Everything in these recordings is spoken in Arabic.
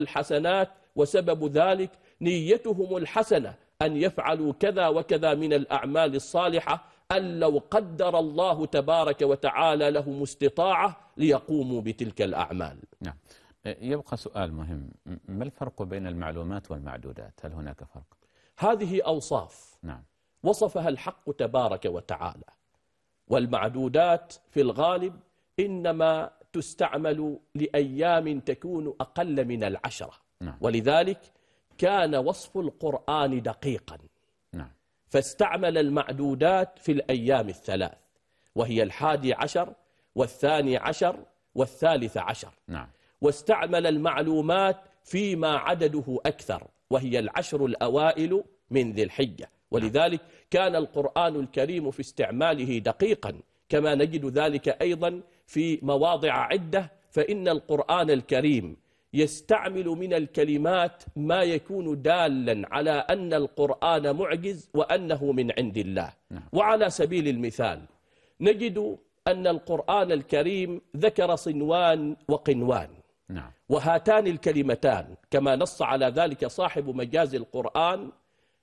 الحسنات، وسبب ذلك نيتهم الحسنة أن يفعلوا كذا وكذا من الأعمال الصالحة، أن لو قدر الله تبارك وتعالى لهم استطاعة ليقوموا بتلك الأعمال. نعم. يبقى سؤال مهم، ما الفرق بين المعلومات والمعدودات؟ هل هناك فرق؟ هذه أوصاف نعم. وصفها الحق تبارك وتعالى، والمعدودات في الغالب إنما تستعمل لأيام تكون أقل من العشرة. نعم. ولذلك كان وصف القرآن دقيقا. نعم. فاستعمل المعدودات في الأيام الثلاث، وهي 11 و12 و13. نعم. واستعمل المعلومات فيما عدده أكثر، وهي 10 الأوائل من ذي الحجة. ولذلك كان القرآن الكريم في استعماله دقيقا، كما نجد ذلك أيضا في مواضع عدة. فإن القرآن الكريم يستعمل من الكلمات ما يكون دالا على أن القرآن معجز وأنه من عند الله. وعلى سبيل المثال نجد أن القرآن الكريم ذكر صنوان وقنوان. نعم. وهاتان الكلمتان كما نص على ذلك صاحب مجاز القرآن،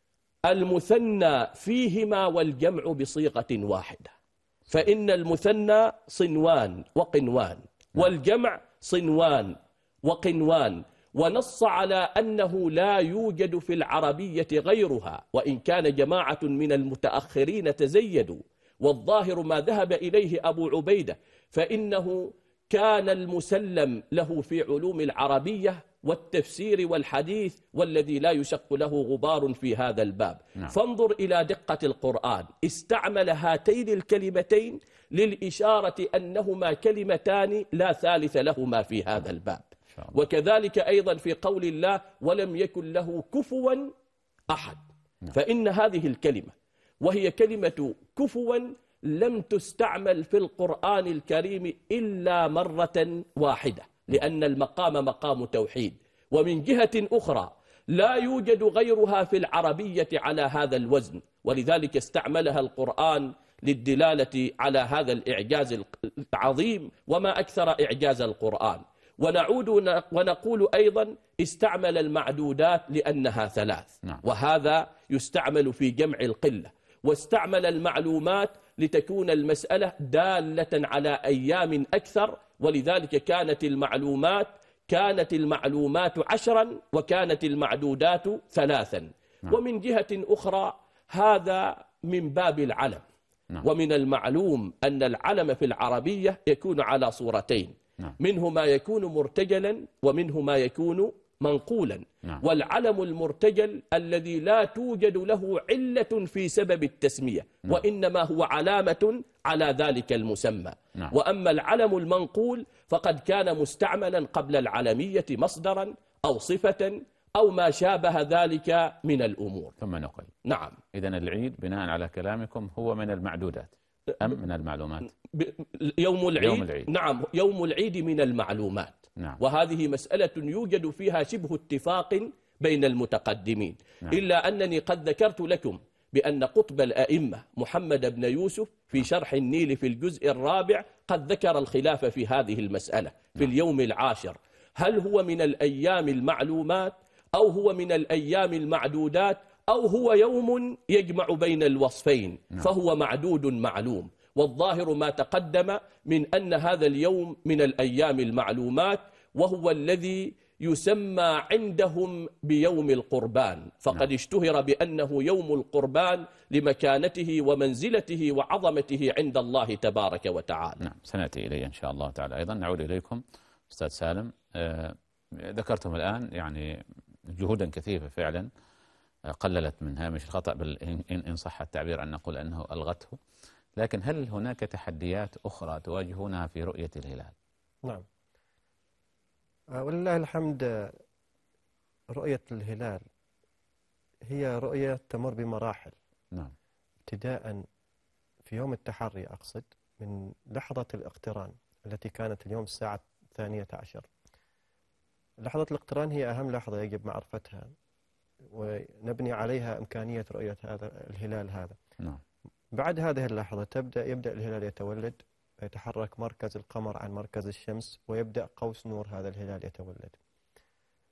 المثنى فيهما والجمع بصيغة واحدة. فإن المثنى صنوان وقنوان، والجمع صنوان وقنوان. ونص على أنه لا يوجد في العربية غيرها، وإن كان جماعة من المتأخرين تزيدوا، والظاهر ما ذهب إليه أبو عبيدة، فإنه كان المسلم له في علوم العربية والتفسير والحديث، والذي لا يشق له غبار في هذا الباب. فانظر إلى دقة القرآن، استعمل هاتين الكلمتين للإشارة أنهما كلمتان لا ثالث لهما في هذا الباب. وكذلك أيضا في قول الله ولم يكن له كفوا أحد. فإن هذه الكلمة وهي كلمة كفوا لم تستعمل في القرآن الكريم إلا مرة واحدة، لأن المقام مقام توحيد. ومن جهة أخرى لا يوجد غيرها في العربية على هذا الوزن، ولذلك استعملها القرآن للدلالة على هذا الإعجاز العظيم، وما أكثر إعجاز القرآن. ونعود ونقول أيضا استعمل المعدودات لأنها ثلاث، وهذا يستعمل في جمع القلة. واستعمل المعلومات لتكون المسألة دالة على أيام أكثر، ولذلك كانت المعلومات 10 وكانت المعدودات 3. ومن جهة أخرى هذا من باب العلم. ومن المعلوم أن العلم في العربية يكون على صورتين، منه ما يكون مرتجلا ومنه ما يكون منقولا. والعلم المرتجل الذي لا توجد له علة في سبب التسمية، وإنما هو علامة على ذلك المسمى. وأما العلم المنقول فقد كان مستعملا قبل العلمية مصدرا أو صفة أو ما شابه ذلك من الأمور ثم نقل. نعم. إذن العيد بناء على كلامكم هو من المعدودات أم من المعلومات؟ يوم العيد. نعم، يوم العيد من المعلومات. وهذه مسألة يوجد فيها شبه اتفاق بين المتقدمين. إلا أنني قد ذكرت لكم بأن قطب الأئمة محمد بن يوسف في شرح النيل في الجزء الرابع قد ذكر الخلاف في هذه المسألة في اليوم العاشر، هل هو من الأيام المعلومات أو هو من الأيام المعدودات أو هو يوم يجمع بين الوصفين، فهو معدود معلوم. والظاهر ما تقدم من أن هذا اليوم من الأيام المعلومات، وهو الذي يسمى عندهم بيوم القربان، فقد اشتهر بأنه يوم القربان لمكانته ومنزلته وعظمته عند الله تبارك وتعالى. نعم، سنأتي إليه إن شاء الله تعالى. أيضا نعود إليكم أستاذ سالم. ذكرتم الآن يعني جهودا كثيفة فعلا قللت من هامش الخطأ، بل إن صح التعبير أن نقول أنه ألغته. لكن هل هناك تحديات أخرى تواجهونها في رؤية الهلال؟ نعم، ولله الحمد. رؤية الهلال هي رؤية تمر بمراحل. نعم. ابتداء في يوم التحري، أقصد من لحظة الاقتران التي كانت اليوم الساعة 12. لحظة الاقتران هي أهم لحظة يجب معرفتها ونبني عليها إمكانية رؤية هذا الهلال هذا. نعم. بعد هذه اللحظة يبدأ الهلال يتولد، يتحرك مركز القمر عن مركز الشمس، ويبدأ قوس نور هذا الهلال يتولد.